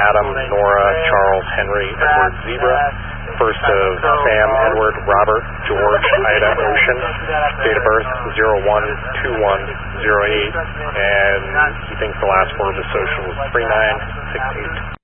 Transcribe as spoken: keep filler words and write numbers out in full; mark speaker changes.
Speaker 1: Adam, Nora, Charles, Henry, Edward, Zebra. First of Sam, Edward, Robert, George, Ida, Ocean. Date of birth zero one two one zero eight, and he thinks the last four of his social is three nine six eight.